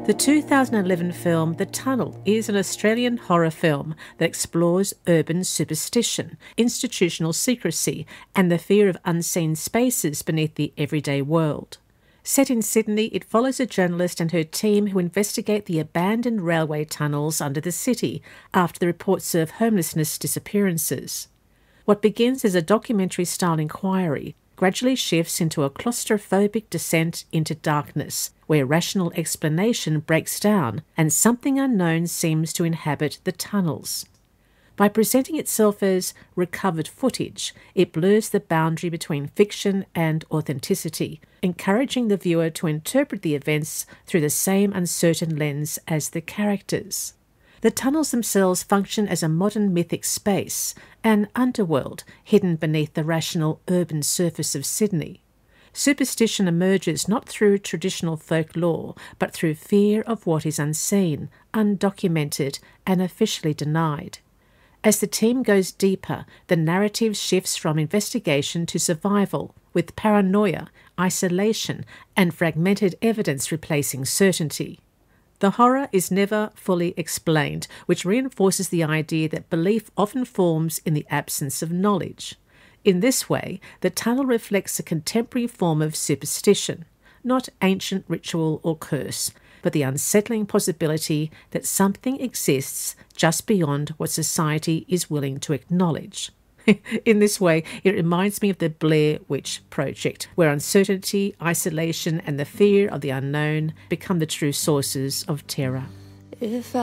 The 2011 film The Tunnel is an Australian horror film that explores urban superstition, institutional secrecy, and the fear of unseen spaces beneath the everyday world. Set in Sydney, it follows a journalist and her team who investigate the abandoned railway tunnels under the city after the reports of homelessness disappearances. What begins as a documentary-style inquiry gradually shifts into a claustrophobic descent into darkness, where rational explanation breaks down and something unknown seems to inhabit the tunnels. By presenting itself as recovered footage, it blurs the boundary between fiction and authenticity, encouraging the viewer to interpret the events through the same uncertain lens as the characters. The tunnels themselves function as a modern mythic space, an underworld hidden beneath the rational urban surface of Sydney. Superstition emerges not through traditional folklore, but through fear of what is unseen, undocumented, and officially denied. As the team goes deeper, the narrative shifts from investigation to survival, with paranoia, isolation, and fragmented evidence replacing certainty. The horror is never fully explained, which reinforces the idea that belief often forms in the absence of knowledge. In this way, the tunnel reflects a contemporary form of superstition, not ancient ritual or curse, but the unsettling possibility that something exists just beyond what society is willing to acknowledge. In this way, it reminds me of the Blair Witch Project, where uncertainty, isolation, and the fear of the unknown become the true sources of terror.